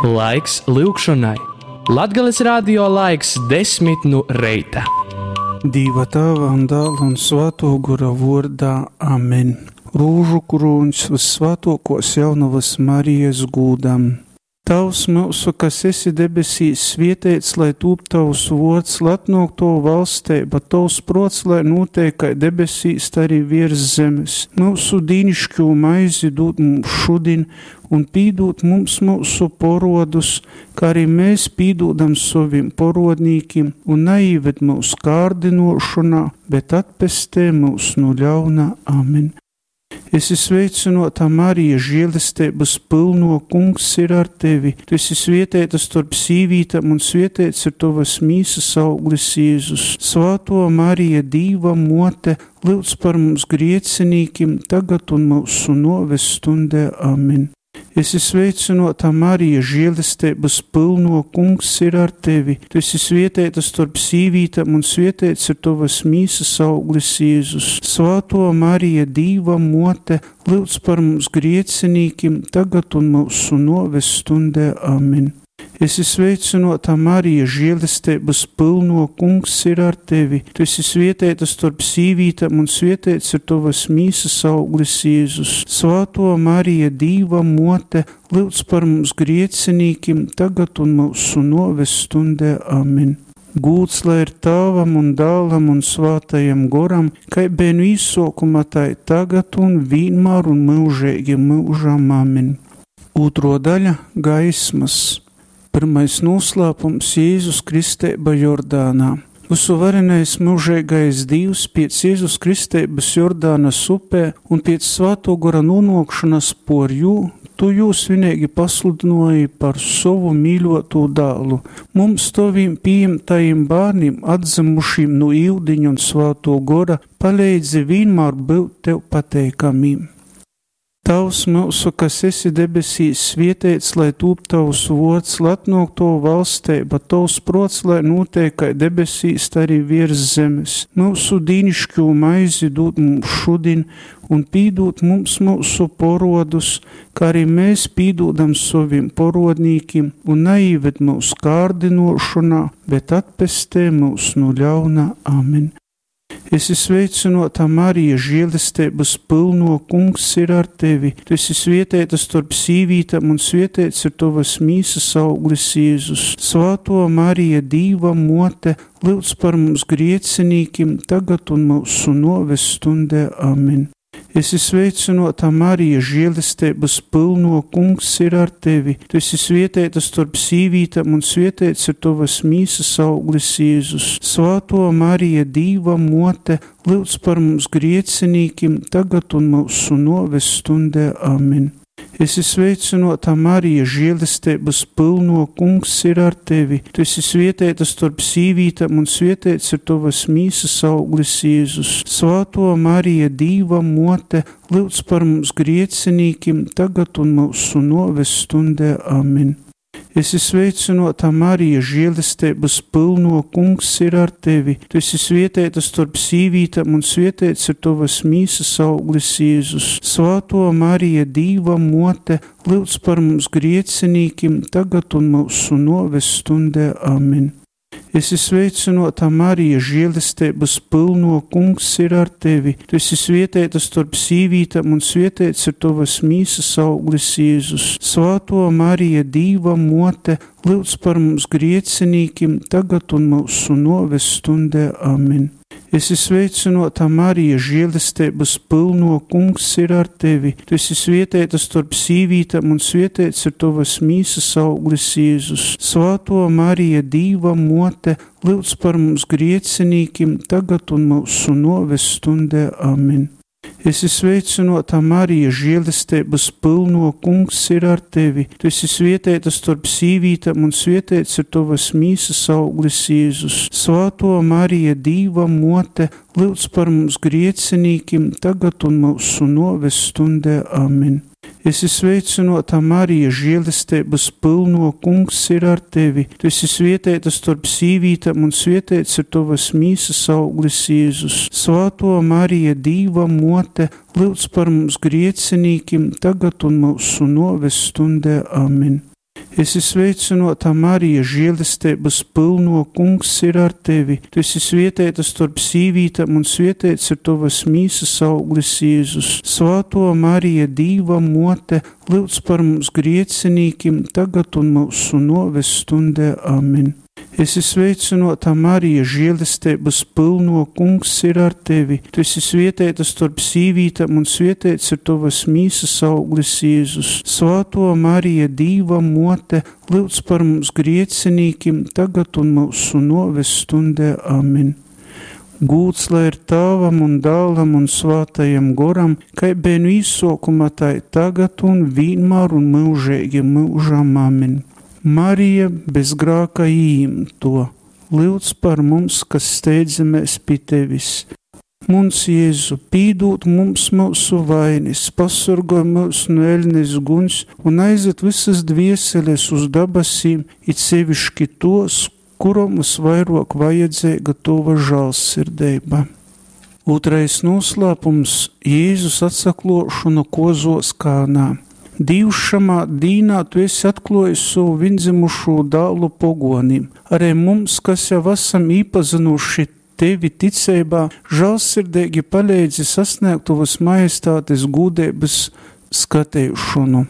Laiks lūgšanai. Latgales radio laiks 10 no reita. Dieva Tēva un Dēla un Svētā Gara vārdā. Amen. Rūžu krūns vissvētākos jaunavas Marijas gūdam. Tavs mūsu, kas esi debesīs, svētīts, lai tūp tavs vārds, lai atnāk tavu valstība, tavs prots, lai notiek kā debesīs, tā arī virs zemes. Mūsu dīnišķo maizi dod mums šodien, un pīdot mums mūsu porodus, kā arī mēs pīdodam saviem porodnīkiem, un neieved mūsu kārdinošanā, bet atpestē mūs no ļauna. Amen. Esi sveicinota Marija, žēlastības pilno, Kungs ir ar tevi. Tu esi svētīta starp sīvītām, un svētīts ir tavas mīsas auglis Jēzus. Svētā Marija, Dieva mote, lūdz par mums griecinīkiem, tagad un mūsu noves stundē. Amen. Esi sveicinota Marija, žēlastības pilno, Kungs ir ar tevi. Tu esi svētīta starp sīvītām, un svētīts ir tavas mīsas auglis Jēzus. Svētā Marija, Dieva mote, lūdz par mums griecinīkiem, tagad un mūsu noves stundē. Amen. Esi sveicinota Marija, žēlastības pilno, Kungs ir ar tevi. Tu esi svētīta starp sīvītām, un svētīts ir tavas mīsas auglis Jēzus. Svētā Marija, Dieva mote, lūdz par mums griecinīkiem, tagad un mūsu noves stundē. Amen. Gūds lai ir Tēvam un Dēlam un Svētajam Garam, kā bija no īsākuma, tā tagad un vienmēr un mūžīgi mūžam. Amen. Otro daļa - gaismas. Pirmais noslēpums - Jēzus kristeiba Jordānā. Visu varenais mūžīgais Dievs pēc Jēzus kristības Jordānas upē un pēc Svētā Gara nonākšanas por jū, tu jūs vienīgi pasludināji par savu mīļoto dēlu. Mums taviem pieņemtajiem bērniem, atzimušiem no Ūdeņa un Svētā Gara, palīdzi vienmēr būt tev pateikamiem. Tavs mūsu, kas esi debesīs, svētīts, lai tūp tavs vārds, lai atnāk tavu valstība, tavs prots, lai notiek kā debesīs, tā arī virs zemes. Mūsu dīnišķo maizi dod mums šodien, un pīdot mums mūsu porodus, kā arī mēs pīdodam saviem porodnīkiem, un neieved mūsu kārdinošanā, bet atpestē mūs no ļauna. Amen. Esi sveicinota Marija, žēlastības pilno, Kungs ir ar tevi. Tu esi svētīta starp sīvītām, un svētīts ir tavas mīsas auglis Jēzus. Svētā Marija, Dieva mote, lūdz par mums griecinīkiem, tagad un mūsu noves stundē. Amen. Esi sveicinota Marija, žēlastības pilno, Kungs ir ar tevi. Tu esi svētīta starp sīvītām, un svētīts ir tavas mīsas auglis Jēzus. Svētā Marija, Dieva mote, lūdz par mums griecinīkiem, tagad un mūsu noves stundē. Amen. Esi sveicinota Marija, žēlastības pilno, Kungs ir ar tevi. Tu esi svētīta starp sīvītām, un svētīts ir tavas mīsas auglis Jēzus. Svētā Marija, Dieva mote, lūdz par mums griecinīkiem, tagad un mūsu noves stundē. Amen. Esi sveicinota Marija, žēlastības pilno, Kungs ir ar tevi. Tu esi svētīta starp sīvītām, un svētīts ir tavas mīsas auglis Jēzus. Svētā Marija, Dieva mote, lūdz par mums griecinīkiem, tagad un mūsu noves stundē. Amen. Esi sveicinota Marija, žēlastības pilno, Kungs ir ar tevi. Tu esi svētīta starp sīvītām, un svētīts ir tavas mīsas auglis Jēzus. Svētā Marija, Dieva mote, lūdz par mums griecinīkiem, tagad un mūsu noves stundē. Amen. Esi sveicinota Marija, žēlastības pilno, Kungs ir ar tevi. Tu esi svētīta starp sīvītām, un svētīts ir tavas mīsas auglis Jēzus. Svētā Marija, Dieva mote, lūdz par mums griecinīkiem, tagad un mūsu noves stundē. Amen. Esi sveicinota Marija, žēlastības pilno, Kungs ir ar tevi. Tu esi svētīta starp sīvītām, un svētīts ir tavas mīsas auglis Jēzus. Svētā Marija, Dieva mote, lūdz par mums griecinīkiem, tagad un mūsu noves stundē. Amen. Esi sveicinota Marija, žēlastības pilno, Kungs ir ar tevi. Tu esi svētīta starp sīvītām, un svētīts ir tavas mīsas auglis Jēzus. Svētā Marija, Dieva mote, lūdz par mums griecinīkiem, tagad un mūsu noves stundē. Amen. Esi sveicināta Marija, žēlastības pilno, Kungs ir ar tevi. Tu esi svētīta starp sīvītēm un svētīts ir tavas mīsas auglis Jēzus. Svāto Marija, Dīva mote, lūdz par mums griecinīkim, tagad un mūsu noves stundē. Amen. Esi sveicināta Marija, žēlastības pilno, Kungs ir ar tevi. Tu esi svētīta starp sīvītēm un svētīts ir tavas mīsas auglis Jēzus. Svāto Marija, Dīva mote, lūdz par mums griecinīkim, tagad un mūsu noves stundē. Amen. Gūts lai ir Tēvam un Dēlam un Svētajam Goram, kai biju īsākumā, tai tagad un vienmēr un mūžīgi mūžam. Amen. Marija bez grāka īimto, lūdz par mums, kas steidzamies pie tevis. Mums, Jēzu, pīdūt mums mūsu vainis, pasargāj mūs no ēļnes guņs un aizved visas dvieseles uz dabasīm, it sevišķi tos, kuram mums vairāk vajadzīga tova žēlsirdība. Otrais noslēpums - Jēzus atsaklošana kozos Kānā. Dievs šamā dīnā tu esi atklājis savu viendzimušo dēlu pogonim. Arī mums, kas jau esam īpazinuši tevi ticībā, žēlsirdīgi palīdzi sasniegt tavas majestātes gūdības skatīšanu.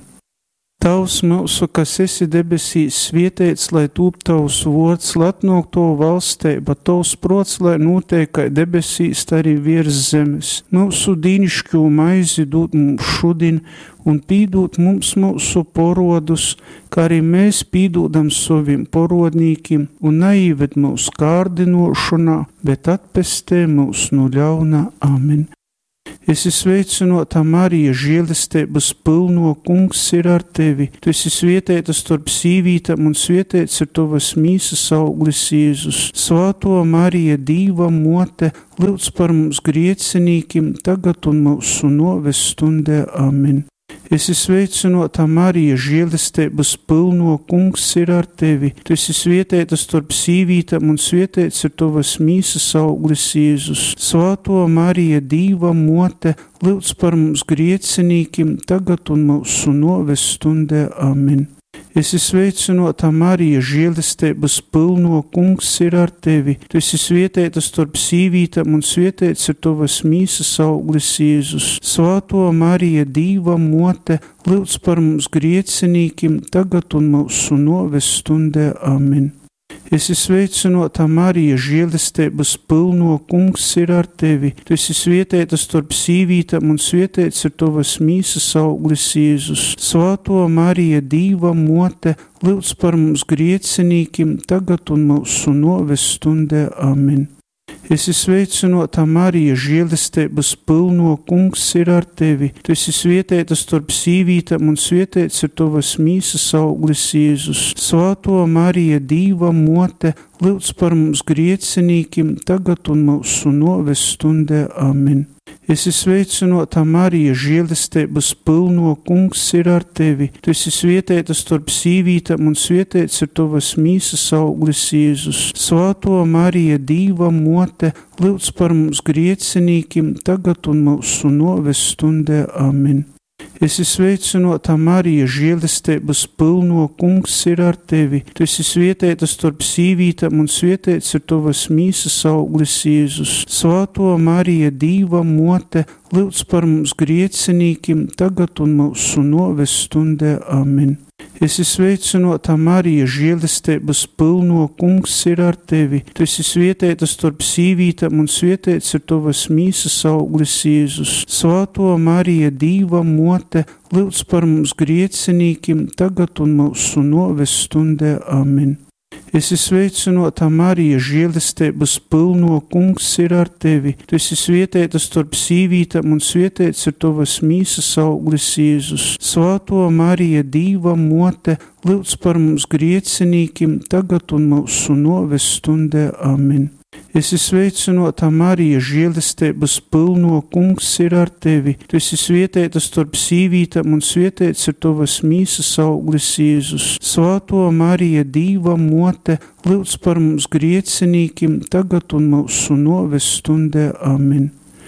Tavs mūsu, kas esi debesīs, svētīts, lai tūp tavs vārds, lai atnāk tavu valstība, tavs prots, lai notiek kā debesīs, tā arī virs zemes. Mūsu dīnišķo maizi dod mums šodien, un pīdot mums mūsu porodus, kā arī mēs pīdodam saviem porodnīkiem, un neieved mūsu kārdinošanā, bet atpestē mūs no ļauna. Amen. Esi sveicināta Marija, žēlastības pilno, Kungs ir ar tevi. Tu esi svētīta starp sīvītēm un svētīts ir tavas mīsas auglis Jēzus. Svāto Marija, Dīva mote, lūdz par mums griecinīkim, tagad un mūsu noves stundē. Amen. Esi sveicināta Marija, žēlastības pilno, Kungs ir ar tevi. Tu esi svētīta starp sīvītēm un svētīts ir tavas mīsas auglis Jēzus. Svāto Marija, Dīva mote, lūdz par mums griecinīkim, tagad un mūsu noves stundē. Amen. Esi sveicināta Marija, žēlastības pilno, Kungs ir ar tevi. Tu esi svētīta starp sīvītēm un svētīts ir tavas mīsas auglis Jēzus. Svāto Marija, Dīva mote, lūdz par mums griecinīkim, tagad un mūsu noves stundē. Amen. Esi sveicināta Marija, žēlastības pilno, Kungs ir ar tevi. Tu esi svētīta starp sīvītēm un svētīts ir tavas mīsas auglis Jēzus. Svāto Marija, Dīva mote, lūdz par mums griecinīkim, tagad un mūsu noves stundē. Amen. Esi sveicināta Marija, žēlastības pilno, Kungs ir ar tevi. Tu esi svētīta starp sīvītēm un svētīts ir tavas mīsas auglis Jēzus. Svāto Marija, Dīva mote, lūdz par mums griecinīkim, tagad un mūsu noves stundē. Amen. Esi sveicināta Marija, žēlastības pilno, Kungs ir ar tevi. Tu esi svētīta starp sīvītēm un svētīts ir tavas mīsas auglis Jēzus. Svāto Marija, Dīva mote, lūdz par mums griecinīkim, tagad un mūsu noves stundē. Amen. Esi sveicināta Marija, žēlastības pilno, Kungs ir ar tevi. Tu esi svētīta starp sīvītēm un svētīts ir tavas mīsas auglis Jēzus. Svāto Marija, Dīva mote, lūdz par mums griecinīkim, tagad un mūsu noves stundē. Amen. Esi sveicināta Marija, žēlastības pilno, Kungs ir ar tevi. Tu esi svētīta starp sīvītēm un svētīts ir tavas mīsas auglis Jēzus. Svāto Marija, Dīva mote, lūdz par mums griecinīkim, tagad un mūsu noves stundē. Amen. Esi sveicināta Marija, žēlastības pilno, Kungs ir ar tevi. Tu esi svētīta starp sīvītēm un svētīts ir tavas mīsas auglis Jēzus. Svāto Marija, Dīva mote, lūdz par mums griecinīkim, tagad un mūsu noves stundē. Amen. Esi sveicināta Marija, žēlastības pilno, Kungs ir ar tevi. Tu esi svētīta starp sīvītēm un svētīts ir tavas mīsas auglis Jēzus. Svāto Marija, Dīva mote, lūdz par mums griecinīkim, tagad un mūsu noves stundē. Amen.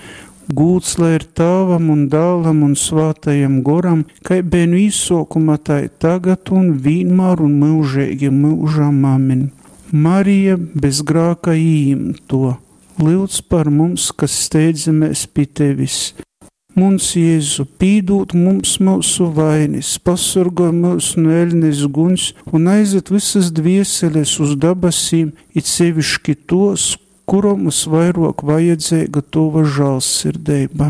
Gūds lai ir Tāvam un Dēlam un Svētajam Goram, kai benu izsokuma tai tagad un vienmēr un mūžīgi mūžam amen. Marija bez grāka īimto, lūdz par mums, kas steidzamies pie tevis. Mums Jēzu, pīdūt mums mūsu vainis, pasargā mūs no ēļnes guns un aizet visas dvieseles uz dabasīm, it sevišķi tos, kuram mums vairāk vajadzēja tova žēlsirdība.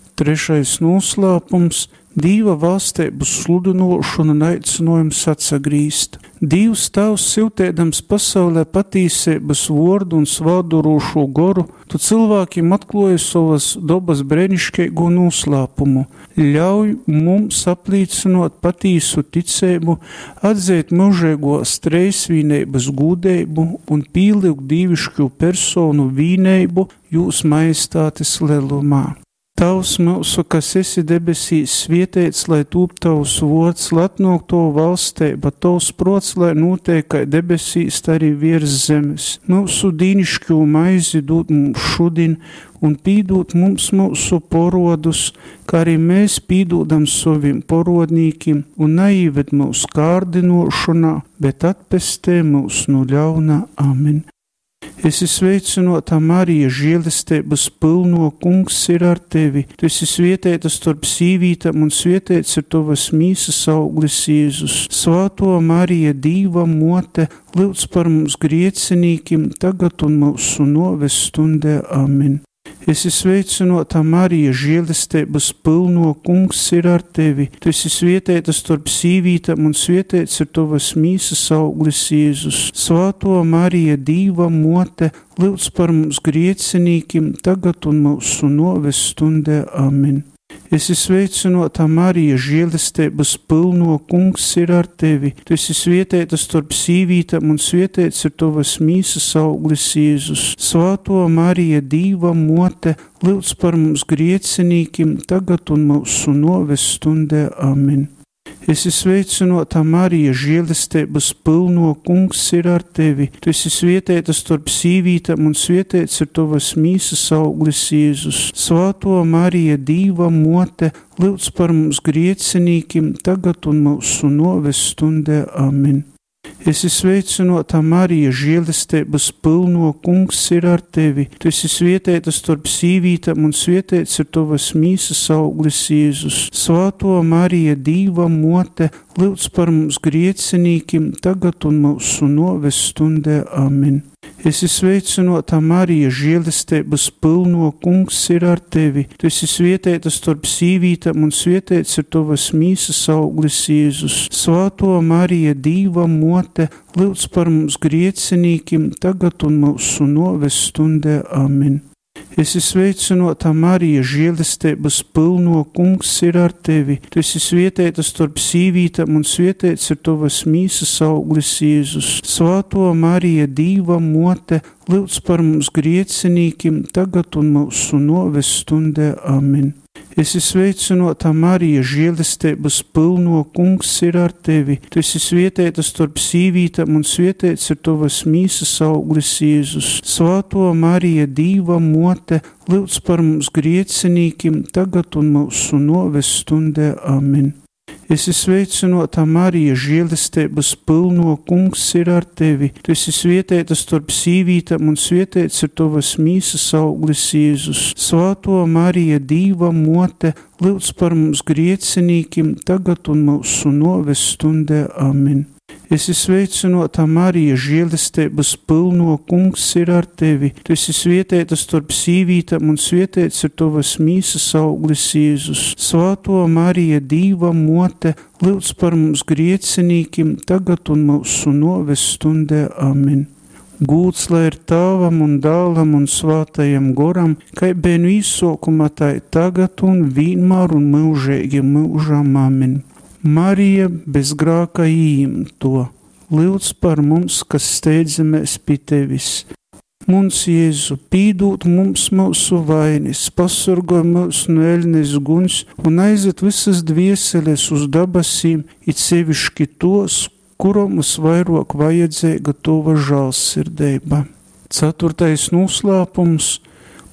3. noslēpums – Dieva valstības sludinošana un aicinājums atsagrīst. Dievs Tēvs siltēdams pasaulē patīsības vārdu un svādurošo goru, tu cilvēkiem atklāja savas dabas brēnišķīgo noslēpumu. Ļauj mums aplīcinot patīsu ticību, atzīt mūžīgos trejsvīnības gūdeibu un pīlīgu dīvišķu personu vīneibu jūs majestātes lielumā. Tavs mūsu, kas esi debesīs, svietēts, lai tūp tavs vārds, lai atnāk tavu valstība, tavs prots, lai notiek kā debesīs, tā arī virs zemes. Mūsu dīnišķo maizi dod mums šodien un pīdot mums mūsu porodus, kā arī mēs pīdodam saviem porodnīkiem, un neīved mūsu kārdinošanā, bet atpestē mūs no ļauna. Amen. Esi sveicinota Marija, žēlastības pilno, Kungs ir ar tevi. Tu esi svietēta starp sīvītām un svietēts ir tavas mīsas auglis Jēzus. Svāto Marija, Dieva mote, lūdz par mums griecinīkim, tagad un mūsu noves stundē. Amen. Esi sveicinota Marija, žēlastības pilno, Kungs ir ar tevi. Tu esi svietēta starp sīvītām un svietēts ir tavas mīsas auglis Jēzus. Svāto Marija, Dieva mote, lūdz par mums griecinīkim, tagad un mūsu noves stundē. Amen. Esi sveicinota Marija, žēlastības pilno, Kungs ir ar tevi. Tu esi svietēta starp sīvītām un svietēts ir tavas mīsas auglis Jēzus. Svāto Marija, Dieva mote, lūdz par mums griecinīkim, tagad un mūsu noves stundē. Amen. Esi sveicinota Marija, žēlastības pilno, Kungs ir ar tevi. Tu esi svietēta starp sīvītām un svietēts ir tavas mīsas auglis Jēzus. Svāto Marija, Dieva mote, lūdz par mums griecinīkim, tagad un mūsu noves stundē. Amen. Esi sveicinota Marija, žēlastības pilno, Kungs ir ar tevi. Tu esi svietēta starp sīvītām un svietēts ir tavas mīsas auglis Jēzus. Svāto Marija, Dieva mote, lūdz par mums griecinīkim, tagad un mūsu noves stundē. Amen. Esi sveicinota Marija, žēlastības pilno, Kungs ir ar tevi. Tu esi svietēta starp sīvītām un svietēts ir tavas mīsas auglis Jēzus. Svāto Marija, Dieva mote, lūdz par mums griecinīkim, tagad un mūsu noves stundē. Amen. Esi sveicinota Marija, žēlastības pilno, Kungs ir ar tevi. Tu esi svietēta starp sīvītām un svietēts ir tavas mīsas auglis Jēzus. Svāto Marija, Dieva mote, lūdz par mums griecinīkim, tagad un mūsu noves stundē. Amen. Esi sveicinota Marija, žēlastības pilno, Kungs ir ar tevi. Tu esi svietēta starp sīvītām un svietēts ir tavas mīsas auglis Jēzus. Svāto Marija, Dieva mote, lūdz par mums griecinīkim, tagad un mūsu noves stundē. Amen. Esi sveicinota Marija, žēlastības pilno, Kungs ir ar tevi. Tu esi svietēta starp sīvītām un svietēts ir tavas mīsas auglis Jēzus. Svāto Marija, Dieva mote, lūdz par mums griecinīkim, tagad un mūsu noves stundē. Amen. Esi sveicinota Marija, žēlastības pilno, Kungs ir ar tevi. Tu esi svietēta starp sīvītām un svietēts ir tavas mīsas auglis Jēzus. Svāto Marija, Dieva mote, lūdz par mums griecinīkim, tagad un mūsu noves stundē. Amen. Gūds lai ir Tāvam un Dēlam un Svētajam Goram, kai benu izsokuma tai tagad un vienmēr un mūžīgi mūžam. Amen. Marija bez grāka īimto, lūdz par mums, kas steidzamies pie tevis. Mums Jēzu, pīdūt mums mūsu vainis, pasargā mūs no ēļnes guns un aizet visas dvieseles uz dabasīm, it sevišķi tos, kuram mums vairāk vajadzēja tova žēlsirdība. 4. noslēpums.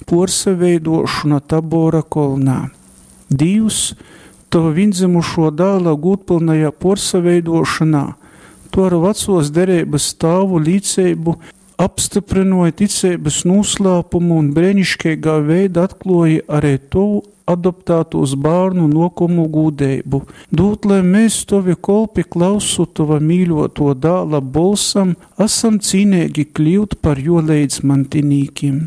porsaveidošana Tabora kolnā. Dievs, Tava viendzimušo dēla gūtpilnajā porsaveidošanā, to ar vecos derības stāvu līdzību apstiprinoja ticības noslēpumu un brēnišķīgā veidā atkloja arī Tavu adoptētos bērnu nokumu gūdeibu. Dūt, lai mēs Tavi kolpi klausu Tava mīļoto dēla balsam, esam cīnīgi kļūt par jo līdzmantinīkiem.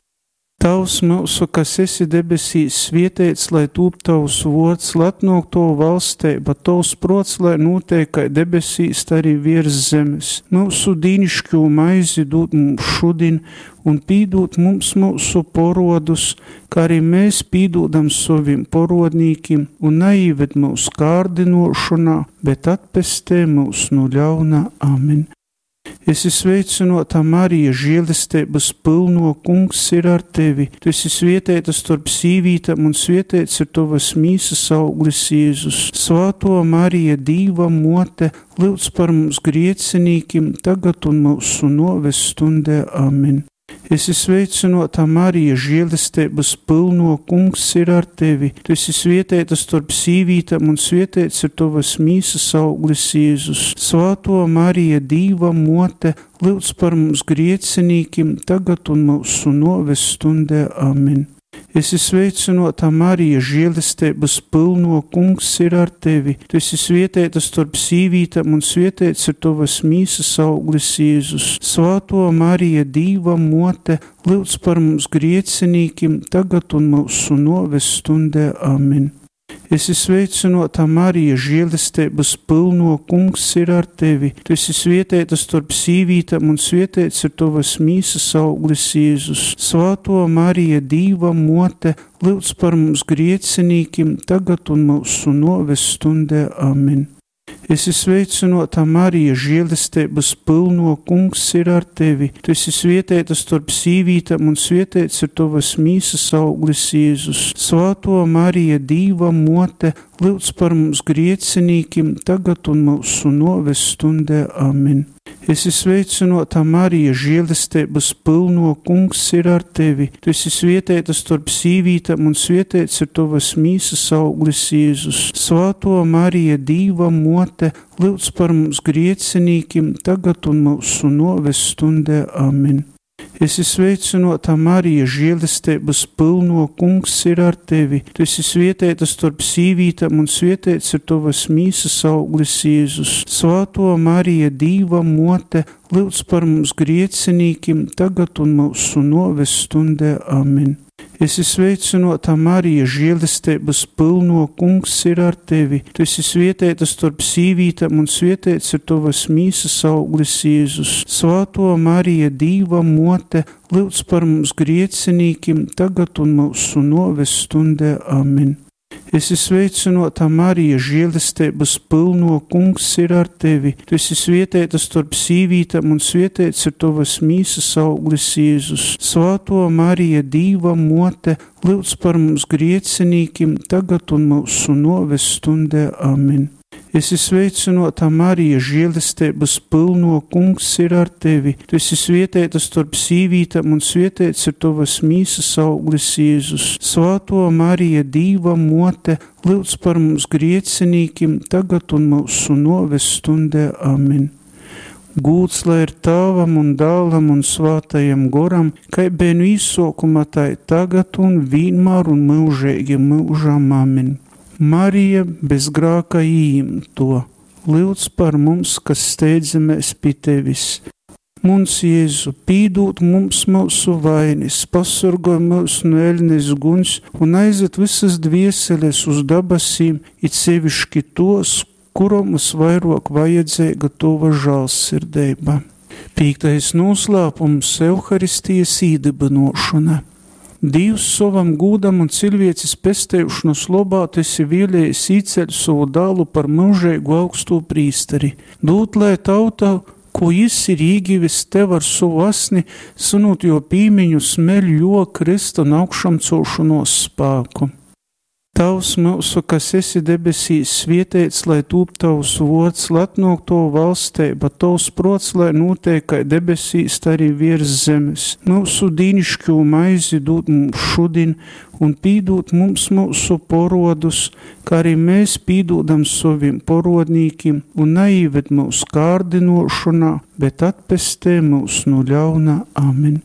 Tavs mūsu, kas esi debesīs, svētīts, lai tūp Tavs vārds, lai atnāk Tava valstība, Tavs prots, lai notiek kā debesīs, tā arī virs zemes. Mūsu dīnišķo maizi dod mums šodien, un pīdot mums mūsu porodus, kā arī mēs pīdodam saviem porodnīkiem, un neīved mūs kārdinošanā, bet atpestē mūs no ļauna. Amen. Esi sveicinota Marija, žēlastības pilno, Kungs ir ar tevi. Tu esi svētīta starp sīvītām, un svētīts ir Tavas mīsas auglis Jēzus. Svāto Marija, Dīva mote, lūdz par mums griecinīkim, tagad un mūsu noves stundē. Amen. Esi sveicinota Marija, žēlastības pilno, Kungs ir ar tevi. Tu esi svētīta starp sīvītām, un svētīts ir Tavas mīsas auglis Jēzus. Svāto Marija, Dīva mote, lūdz par mums griecinīkim, tagad un mūsu noves stundē. Amen. Esi sveicinota Marija, žēlastības pilno, Kungs ir ar tevi. Tu esi svētīta starp sīvītām, un svētīts ir Tavas mīsas auglis Jēzus. Svāto Marija, Dīva mote, lūdz par mums griecinīkim, tagad un mūsu noves stundē. Amen. Esi sveicinota Marija, žēlastības pilno, Kungs ir ar tevi. Tu esi svētīta starp sīvītām, un svētīts ir Tavas mīsas auglis Jēzus. Svāto Marija, Dīva mote, lūdz par mums griecinīkim, tagad un mūsu noves stundē. Amen. Esi sveicinota Marija, žēlastības pilno, Kungs ir ar tevi. Tu esi svētīta starp sīvītām, un svētīts ir Tavas mīsas auglis Jēzus. Svāto Marija, Dīva mote, lūdz par mums griecinīkim, tagad un mūsu noves stundē. Amen. Esi sveicinota Marija, žēlastības pilno, Kungs ir ar tevi. Tu esi svētīta starp sīvītām, un svētīts ir Tavas mīsas auglis Jēzus. Svāto Marija, Dīva mote, lūdz par mums griecinīkim, tagad un mūsu noves stundē. Amen. Esi sveicinota Marija, žēlastības pilno, Kungs ir ar tevi. Tu esi svētīta starp sīvītām, un svētīts ir Tavas mīsas auglis Jēzus. Svāto Marija, Dīva mote, lūdz par mums griecinīkim, tagad un mūsu noves stundē. Amen. Esi sveicinota Marija, žēlastības pilno, Kungs ir ar tevi. Tu esi svētīta starp sīvītām, un svētīts ir Tavas mīsas auglis Jēzus. Svāto Marija, Dīva mote, lūdz par mums griecinīkim, tagad un mūsu noves stundē. Amen. Esi sveicinota Marija, žēlastības pilno, Kungs ir ar tevi. Tu esi svētīta starp sīvītām, un svētīts ir Tavas mīsas auglis Jēzus. Svāto Marija, Dīva mote, lūdz par mums griecinīkim, tagad un mūsu noves stundē. Amen. Esi sveicinota Marija, žēlastības pilno, Kungs ir ar tevi. Tu esi svētīta starp sīvītām, un svētīts ir Tavas mīsas auglis Jēzus. Svāto Marija, Dīva mote, lūdz par mums griecinīkim, tagad un mūsu noves stundē. Amen. Gūts lai ir Tēvam un Dēlam un Svētajam Goram, kā bija no īsākuma, tā tagad un vienmēr un mūžīgi mūžam. Amen. Marija bez grēka īimto, lūdz par mums, kas steidzamies pie Tevis. Mums, Jēzu, pīdūt mums mūsu vainis, pasargāj mūs no ēļnes guņs un aizved visas dvieseles uz dabasīm, it sevišķi tos, kuram mums vairāk vajadzīga Tava žēlsirdība. 5. noslēpums - Euharistijas īdibinošana. Dievs savam gūdam un cilvēces pestējušanas labā tu esi vēlējis īceļ savu dēlu par mūžīgu augsto prīsteri. Dūt, lai tauta, ko jis ir īgivis tev ar savu asni, sunot jo pīmiņu smeļ jo Krista un augšam celšanos spēku. Tavs mūsu, kas esi debesīs, svētīts, lai tūp tavs vārds, lai atnāk tavu valstība, tavs prots, lai notiek kā debesīs, tā arī virs zemes. Mūsu dīnišķo maizi dod mums šodien, un pīdot mums mūsu porodus, kā arī mēs pīdodam saviem porodnīkiem, un neieved mūsu kārdinošanā, bet atpestē mūs no ļauna. Amen.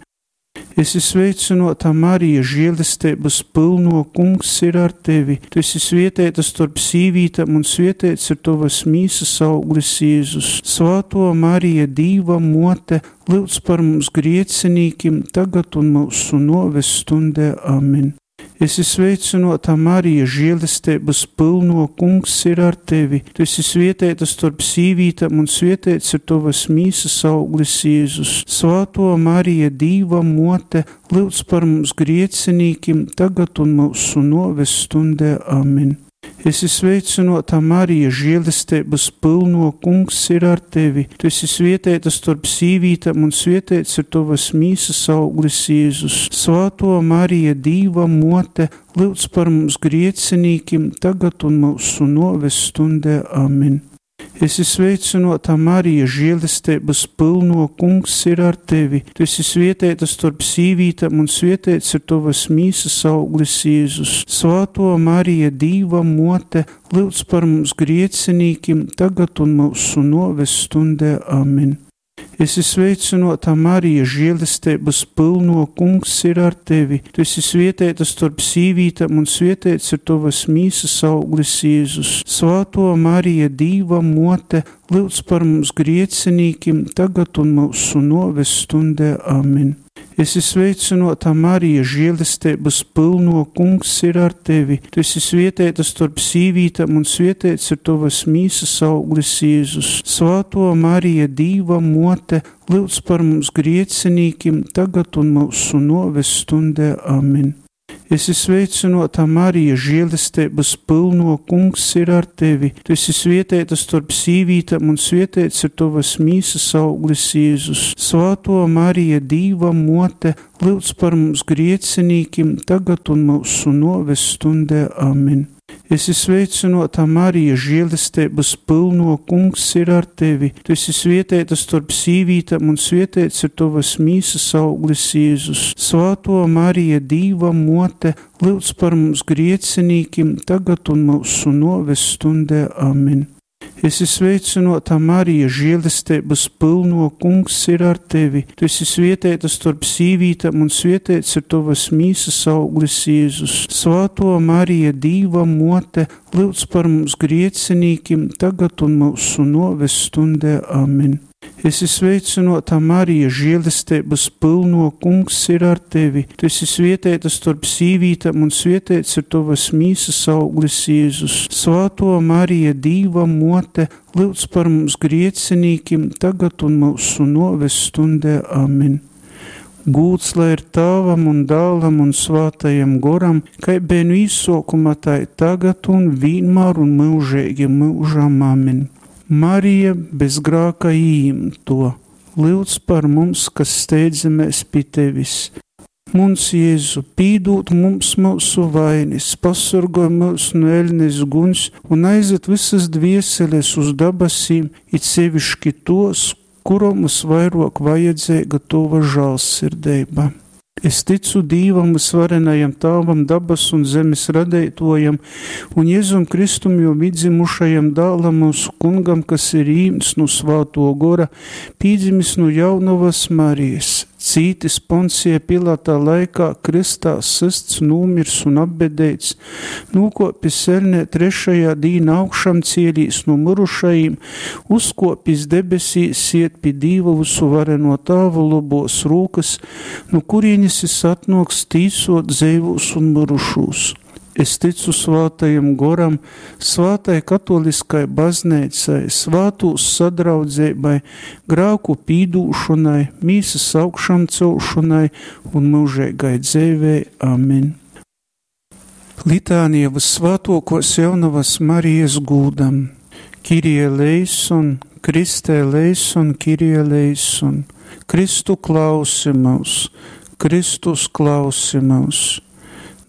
Es esmu sveicinota Marija, žēlastības pilno, Kungs ir ar tevi. Tu esi svētīta starp sīvītām, un svētīts ir tavas mīsas auglis Jēzus. Svāto Marija, Dīva mote, lūdz par mums griecinīkim, tagad un mūsu noves stundē. Amen. Es esmu sveicinota Marija, žēlastības pilno, Kungs ir ar tevi. Tu esi svētīta starp sīvītām, un svētīts ir tavas mīsas auglis Jēzus. Svāto Marija, Dīva mote, lūdz par mums griecinīkim, tagad un mūsu noves stundē. Amen. Es esmu sveicinota Marija, žēlastības pilno, Kungs ir ar tevi. Tu esi svētīta starp sīvītām, un svētīts ir tavas mīsas auglis Jēzus. Svāto Marija, Dīva mote, lūdz par mums griecinīkim, tagad un mūsu noves stundē. Amen. Es esmu sveicinota Marija, žēlastības pilno, Kungs ir ar tevi. Tu esi svētīta starp sīvītām, un svētīts ir tavas mīsas auglis Jēzus. Svāto Marija, Dīva mote, lūdz par mums griecinīkim, tagad un mūsu noves stundē. Amen. Es esmu sveicinota Marija, žēlastības pilno, Kungs ir ar tevi. Tu esi svētīta starp sīvītām, un svētīts ir tavas mīsas auglis Jēzus. Svāto Marija, Dīva mote, lūdz par mums griecinīkim, tagad un mūsu noves stundē. Amen. Es esmu sveicinota Marija, žēlastības pilno, Kungs ir ar tevi. Tu esi svētīta starp sīvītām, un svētīts ir tavas mīsas auglis Jēzus. Svāto Marija, Dīva mote, lūdz par mums griecinīkim, tagad un mūsu noves stundē. Amen. Es esmu sveicinota Marija, žēlastības pilno, Kungs ir ar tevi. Tu esi svētīta starp sīvītām, un svētīts ir tavas mīsas auglis Jēzus. Svāto Marija, Dīva mote, lūdz par mums griecinīkim, tagad un mūsu noves stundē. Amen. Es esmu sveicinota Marija, žēlastības pilno, Kungs ir ar tevi. Tu esi svētīta starp sīvītām, un svētīts ir tavas mīsas auglis Jēzus. Svāto Marija, Dīva mote, lūdz par mums griecinīkim, tagad un mūsu noves stundē. Amen. Es esmu sveicinota Marija, žēlastības pilno, Kungs ir ar tevi. Tu esi svētīta starp sīvītām, un svētīts ir tavas mīsas auglis Jēzus. Svāto Marija, Dīva mote, lūdz par mums griecinīkim, tagad un mūsu noves stundē. Amen. Es esmu sveicinota Marija, žēlastības pilno, Kungs ir ar tevi. Tu esi svētīta starp sīvītām, un svētīts ir tavas mīsas auglis Jēzus. Svāto Marija, Dīva mote, lūdz par mums griecinīkim, tagad un mūsu noves stundē. Amen. Gūts lai ir Tēvam un Dēlam un Svētajam Goram, kā bija no īsākuma, tā tagad un vienmēr un mūžīgi mūžam. Amen. Marija bez grēka īimto, lūdz par mums, kas steidzamies pie tevis. Mums, Jēzu, pīdūt mums mūsu vainis, pasargāj mūs no ēļnes guņs un aizved visas dvieseles uz dabasīm, it sevišķi tos, kuram mums vairāk vajadzīga tova žēlsirdība. Es ticu Dievam, visvarenajam Tēvam, dabas un zemes radītojam, un Jēzum Kristum jau vidzimušajam dēlam mūsu Kungam, kas ir īmts no Svāto Gora, pīdzimis no jaunavas Marijas, cītis Poncija Pilāta laikā, kristā sists, nūmirs un apbedēts, nūkopis elnē trešajā dīna augšām cielīs no mirušajiem, uzkopis debesīs, iet pie Dieva visuvareno Tēva labos rūkas, no kurienes es atnāks tīsot dzīvos un mirušos. Es ticu Svātajam Goram, Svātai katoliskai baznīcai, svātūs sadraudzībai, grēku pīdūšanai, mīsas augšām celšanai un mūžīgai dzīvei. Amen. Litānija Vissvētākos jaunavas Marijas gūdam. Kyrie eleison, Kriste eleison, Kyrie eleison. Kristu klausi mūs, Kristus klausi mūs.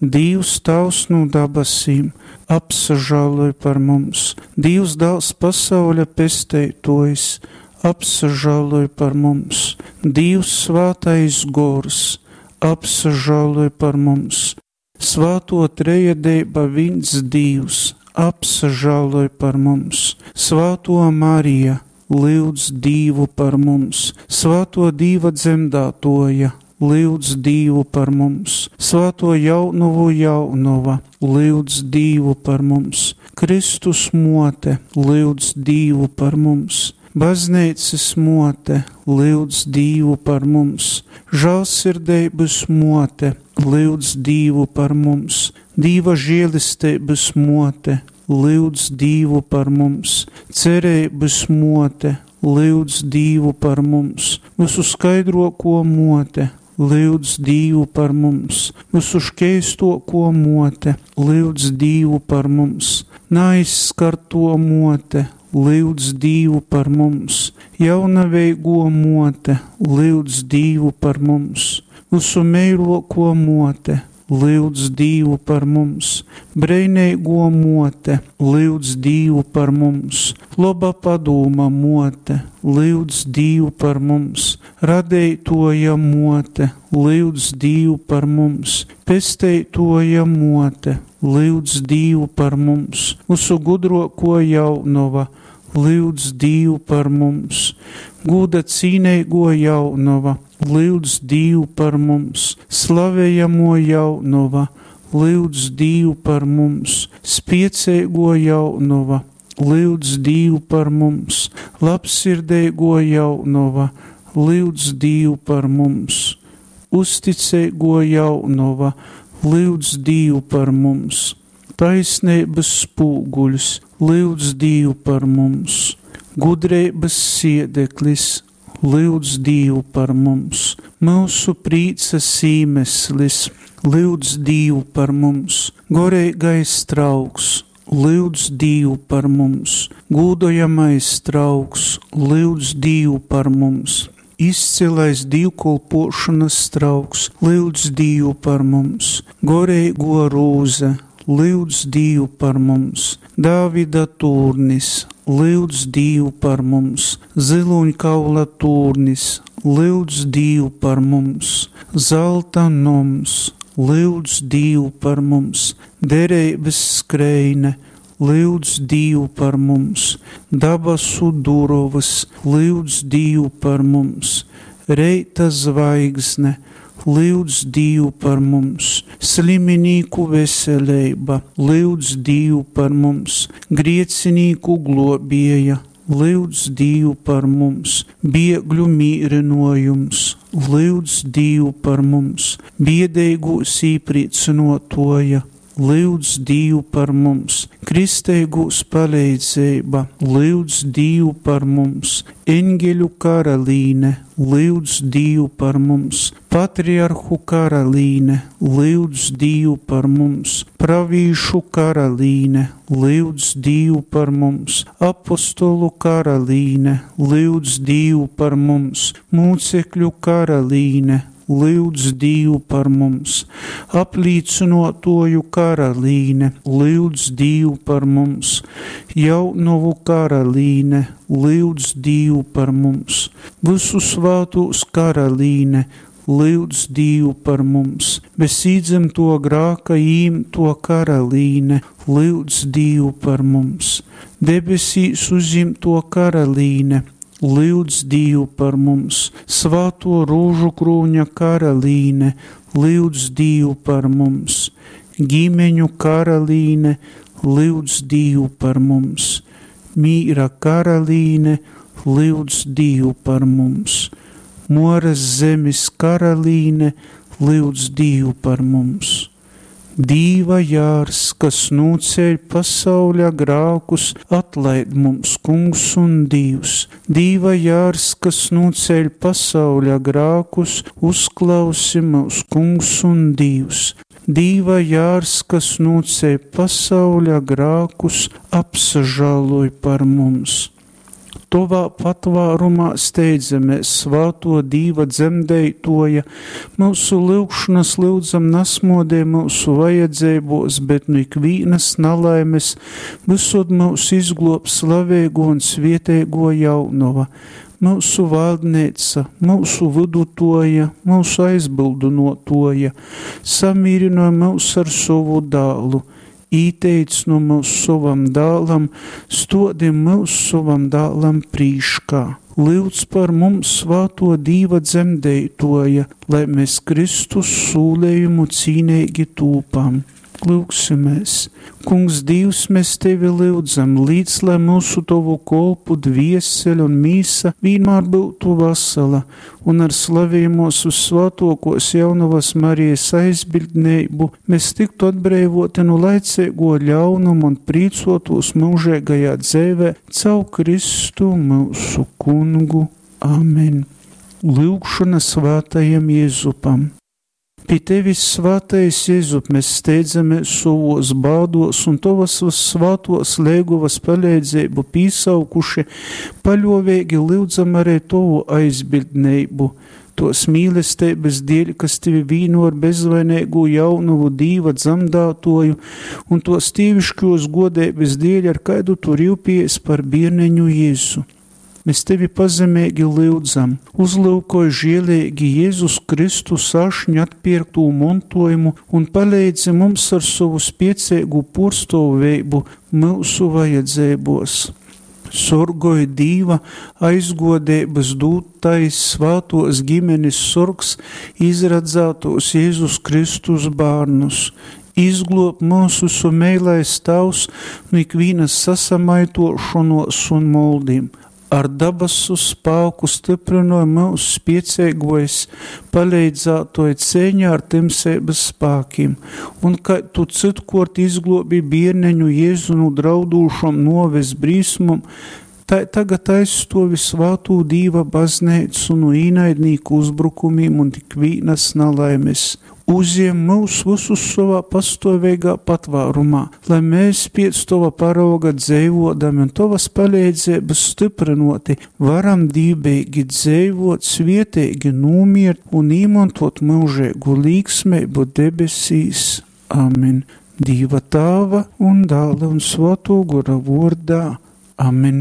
Dievs Tavs no dabasīm, apsažāloj par mums. Dievs Dēls pasauļa pestētojs, apsažāloj par mums. Dievs Svātais Gors, apsažāloj par mums. Svāto trejadeiba viens Dievs, apsažāloj par mums. Svāto Marija, lūdz Dievu par mums. Svāto Dieva dzemdātoja, lūdz Dievu par mums. Svāto Jaunuvu Jaunova, lūdz Dievu par mums. Kristus mote, lūdz Dievu par mums. Baznīcas mote, lūdz Dievu par mums. Žēlsirdības mote, lūdz Dievu par mums. Dieva žēlistības mote, lūdz Dievu par mums. Cerības mote, lūdz Dievu par mums. Visu skaidroko mote, lūdz Dievu par mums. Visu škeistoko mote, lūdz Dievu par mums. Neaizskarto mote, lūdz Dievu par mums. Jaunaveigo mote, lūdz Dievu par mums. Visu meiloko mote, lūdz Dievu par mums. Breineigo mote, lūdz Dievu par mums. Loba padoma mote, lūdz Dievu par mums. Radeitoja mote, lūdz Dievu par mums. Pesteitoja mote, lūdz Dievu par mums. Visu gudroko Jaunova, lūdz Dievu par mums. Guda cīneigo Jaunova, lūdz Dievu par mums. Slavējamo Jaunova, lūdz Dievu par mums. Spieceigo Jaunova, lūdz Dievu par mums. Labsirdeigo Jaunova, lūdz Dievu par mums. Uzticeigo Jaunova, lūdz Dievu par mums. Taisnības spūguļs, lūdz Dievu par mums. Gudreibas siedeklis, lūdz Dievu par mums. Mūsu prīcas īmeslis, lūdz Dievu par mums. Goreigais trauks, lūdz Dievu par mums. Gūdojamais trauks, lūdz Dievu par mums. Izcilais dievkalpošanas trauks, lūdz Dievu par mums. Goreigo rūze, lūdz Dievu par mums. Dāvida tūrnis, lūdz Dievu par mums. Ziluņkaula tūrnis, lūdz Dievu par mums. Zelta noms, lūdz Dievu par mums. Derības skreine, lūdz Dievu par mums. Dabasu durovas, lūdz Dievu par mums. Reita zvaigzne, lūdz Dievu par mums. Sliminīku veselība, lūdz Dievu par mums. Griecinīku globieja, lūdz Dievu par mums. Biegļu mīrinojums, lūdz Dievu par mums. Biedeigu sīprīcinotoja, lūdz Dievu par mums. Kristeigus palīdzība, lūdz Dievu par mums. Eņģeļu karalīne, lūdz Dievu par mums. Patriarhu karalīne, lūdz Dievu par mums. Pravīšu karalīne, lūdz Dievu par mums. Apostolu karalīne, lūdz Dievu par mums. Mūcekļu karalīne, lūdz Dievu par mums. Aplīcinotoju karalīne, lūdz Dievu par mums. Jaunuvu karalīne, lūdz Dievu par mums. Visu svātus karalīne, lūdz Dievu par mums. Besīdzemto grāka īmto karalīne, lūdz Dievu par mums. Debesīs uzimto karalīne, lūdz Dievu par mums. Svāto rūžu krūņa karalīne, lūdz Dievu par mums. Ģimeņu karalīne, lūdz Dievu par mums. Mīra karalīne, lūdz Dievu par mums. Moras zemes karalīne, lūdz Dievu par mums. Dīva jārs, kas nūceļ pasauļa grākus, atlaid mums kungs un Dievs. Dīva jārs, kas nūceļ pasauļa grākus, uzklausi mūs kungs un Dievs. Dīva jārs, kas nūceļ pasauļa grākus, apsažāloj par mums. Tovā patvārumā steidzamies, svāto Dīva dzemdētoja, mūsu lūgšanas lūdzam nasmodē mūsu vajadzībos, bet nu ikvīnas nalaimes, visod mūs izglob slavēgo un svietēgo jaunova, mūsu valdneica, mūsu vidutoja, mūsu aizbildunotoja, samīrinoja mūs ar savu dālu, īteic no mūsu savam dālam, stodim mūsu savam dālam prīškā. Lūdz par mums svāto Dīva dzemdētoja, lai mēs Kristus sūlējumu cīnīgi tūpam. Lūksimies. Kungs Dievs, mēs Tevi lūdzam, līdz lai mūsu Tavu kolpu dvieseli un mīsa vienmēr būtu vesela, un ar slavījumos uz svātokos jaunavas Marijas aizbildneibu mēs tiktu atbrīvoti no laicīgo ļaunumu un prīcotos mūžīgajā dzēvē caur Kristu mūsu kungu. Amen. Lūgšana svātajam Jēzupam. Pie Tevis, svātais Jēzup, mēs steidzamies savos bādos un Tavas svātos lēguvas palīdzību pīsaukuši, paļovīgi lūdzam arī Tavu aizbildneibu, tos mīlestības dēļ, kas Tevi vīno ar bezvainīgu jaunuvu Dīva dzemdētoju, un tos tīviškos godības dēļ, ar kaidu Tu rīpējies par bērneņu Jēzu. Mēs Tevi pazemīgi lūdzam, uzlūkoj žielīgi Jēzus Kristus ašņu atpirktu mantojumu un palīdzi mums ar savu spiecīgu porstovēbu mūsu vajadzībos. Sorgoj Dīva aizgodības dūtais svātos ģimenes sorgs izradzētos Jēzus Kristus bārnus. Izglob mūsu sumeilais tavs no ikvīnas sasamaitošanos un moldīm. Ar dabasu spēku stiprinoja mūsu spiecīgojas, palīdzētoja cēņā ar timsības spēkiem, un kā Tu citkort izglobi bērneņu Jēzu no draudūšam noves brīsmum, tā tagad aizstovi svātū Dīva bazneicu no īnaidnīku uzbrukumiem un tik vīnas nalaimes. Uziem mūs visus savā pastāvīgā patvārumā, lai mēs pēc Tava parauga dzēvodami un Tavas palīdzības stiprinoti varam dībīgi dzēvot, svietīgi nomiert un īmantot mūžīgu līgsmeibu debesīs. Amen. Dīva Tāva un Dāla un Svētā Gara vārdā. Amen.